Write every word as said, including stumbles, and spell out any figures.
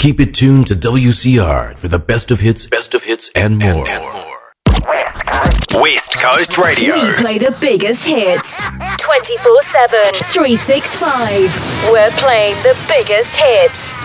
Keep it tuned to W C R for the best of hits, best of hits, and more. And, and more. West Coast Radio. We play the biggest hits twenty-four seven, three sixty-five. We're playing the biggest hits.